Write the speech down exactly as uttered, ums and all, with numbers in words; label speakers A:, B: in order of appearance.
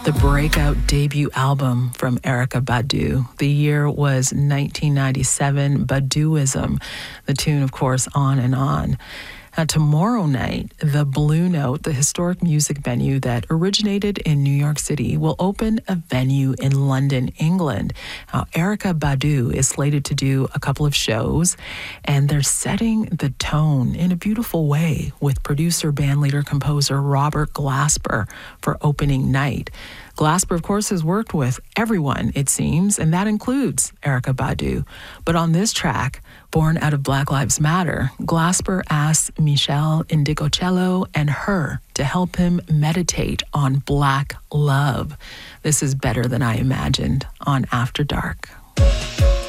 A: The breakout debut album from Erykah Badu. The year was nineteen ninety-seven, Baduizm. The tune, of course, On and On. Now, tomorrow night, the Blue Note, the historic music venue that originated in New York City, will open a venue in London, England. Now, Erykah Badu is slated to do a couple of shows, and they're setting the tone in a beautiful way with producer, bandleader, composer Robert Glasper for opening night. Glasper, of course, has worked with everyone, it seems, and that includes Erykah Badu. But on this track, born out of Black Lives Matter, Glasper asks Michelle Indigocello and her to help him meditate on Black love. This is Better Than I Imagined on After Dark.